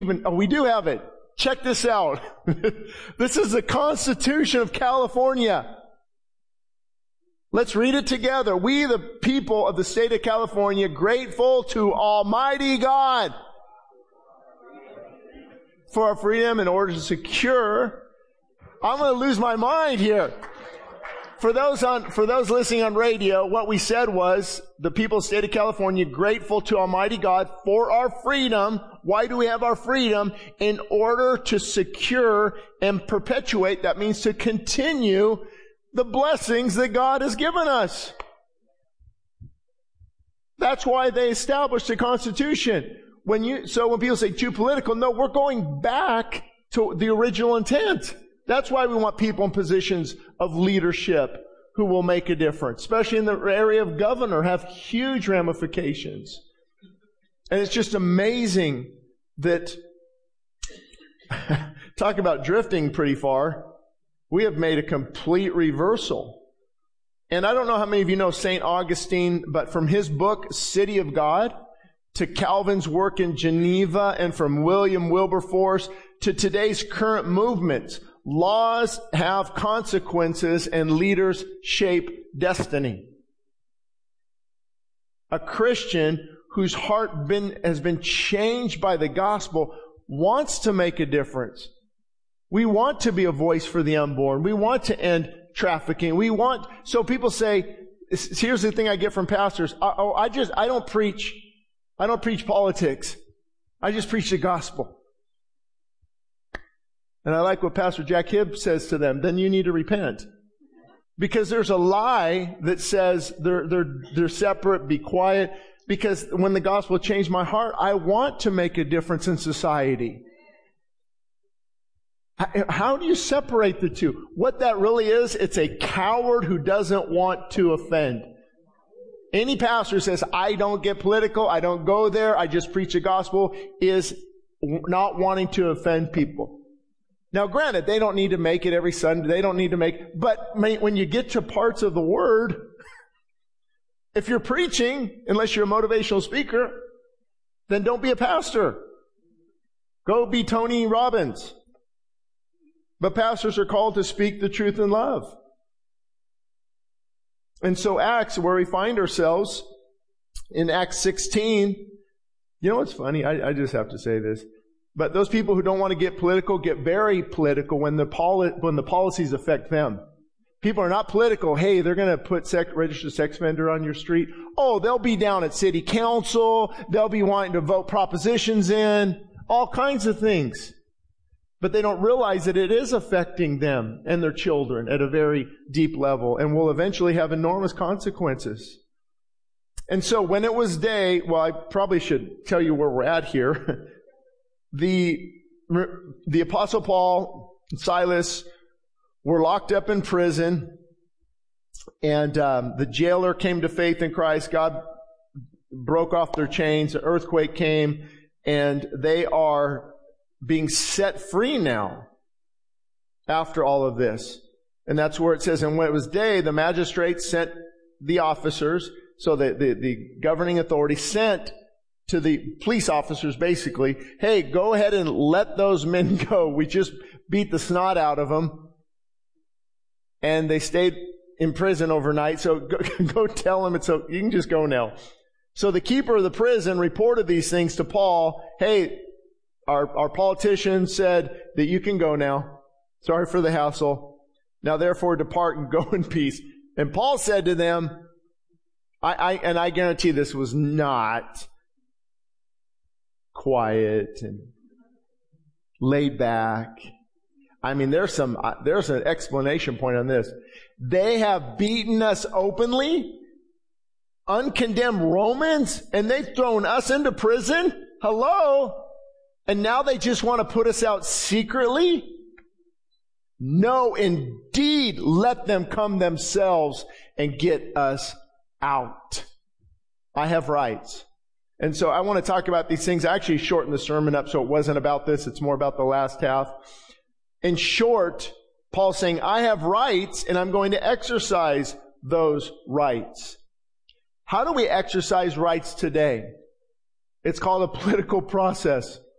we do have it. Check this out. This is the Constitution of California. Let's read it together. We, the people of the state of California, grateful to Almighty God for our freedom in order to secure. I'm going to lose my mind here. For those listening on radio, what we said was the people of the state of California grateful to Almighty God for our freedom. Why do we have our freedom? In order to secure and perpetuate, that means to continue the blessings that God has given us. That's why they established the Constitution. When people say too political, no, we're going back to the original intent. That's why we want people in positions of leadership who will make a difference, especially in the area of governor, have huge ramifications. And it's just amazing that, talk about drifting pretty far, we have made a complete reversal. And I don't know how many of you know St. Augustine, but from his book, City of God, to Calvin's work in Geneva, and from William Wilberforce to today's current movements, laws have consequences and leaders shape destiny. A Christian whose heart has been changed by the gospel wants to make a difference. We want to be a voice for the unborn. We want to end trafficking. So people say, here's the thing I get from pastors. I don't preach politics. I just preach the gospel. And I like what Pastor Jack Hibb says to them. Then you need to repent. Because there's a lie that says they're separate, be quiet. Because when the gospel changed my heart, I want to make a difference in society. How do you separate the two? What that really is, it's a coward who doesn't want to offend. Any pastor who says, I don't get political, I don't go there, I just preach the gospel, is not wanting to offend people. Now granted, they don't need to make it every Sunday, but when you get to parts of the Word, if you're preaching, unless you're a motivational speaker, then don't be a pastor. Go be Tony Robbins. But pastors are called to speak the truth in love. And so Acts, where we find ourselves, in Acts 16, you know what's funny? I just have to say this. But those people who don't want to get political get very political when the policies affect them. People are not political. Hey, they're going to put registered sex offender on your street. Oh, they'll be down at city council. They'll be wanting to vote propositions in. All kinds of things. But they don't realize that it is affecting them and their children at a very deep level and will eventually have enormous consequences. And so when it was day, well, I probably should tell you where we're at here. The Apostle Paul and Silas were locked up in prison, and the jailer came to faith in Christ. God broke off their chains. An earthquake came, and they are being set free now after all of this. And that's where it says, and when it was day, the magistrates sent the officers, so the governing authority sent to the police officers basically, hey, go ahead and let those men go. We just beat the snot out of them. And they stayed in prison overnight, so go tell them you can just go now. So the keeper of the prison reported these things to Paul. Hey, our politician said that you can go now. Sorry for the hassle. Now therefore depart and go in peace. And Paul said to them, I guarantee this was not quiet and laid back. I mean, there's an explanation point on this. They have beaten us openly, uncondemned Romans, and they've thrown us into prison. Hello? And now they just want to put us out secretly? No, indeed, let them come themselves and get us out. I have rights. And so I want to talk about these things. I actually shortened the sermon up so it wasn't about this. It's more about the last half. In short, Paul's saying, I have rights and I'm going to exercise those rights. How do we exercise rights today? It's called a political process.